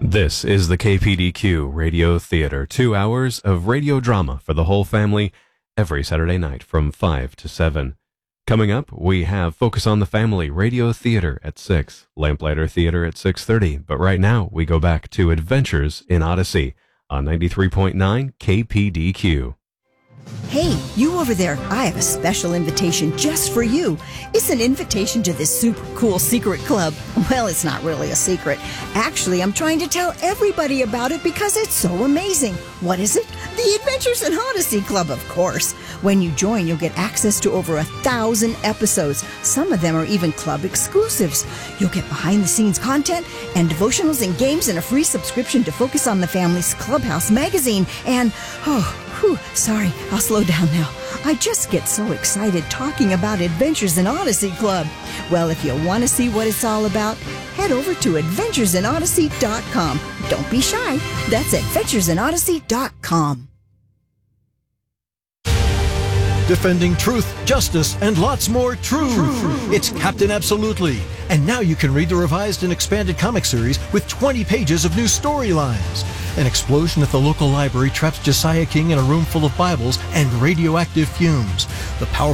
This is the KPDQ Radio Theater, 2 hours of radio drama for the whole family every Saturday night from 5 to 7. Coming up, we have Focus on the Family Radio Theater at 6, Lamplighter Theater at 6:30, but right now we go back to Adventures in Odyssey on 93.9 KPDQ. Hey, you over there, I have a special invitation just for you. It's an invitation to this super cool secret club. Well, it's not really a secret. Actually, I'm trying to tell everybody about it because it's so amazing. What is it? The Adventures in Odyssey Club, of course. When you join, you'll get access to over 1,000 episodes. Some of them are even club exclusives. You'll get behind-the-scenes content and devotionals and games and a free subscription to Focus on the Family's Clubhouse magazine. And, sorry, I'll slow down now. I just get so excited talking about Adventures in Odyssey Club. Well, if you want to see what it's all about, head over to adventuresinodyssey.com. Don't be shy. That's adventuresinodyssey.com. Defending truth, justice, and lots more true. It's Captain Absolutely. And now you can read the revised and expanded comic series with 20 pages of new storylines. An explosion at the local library traps Josiah King in a room full of Bibles and radioactive fumes. The powerful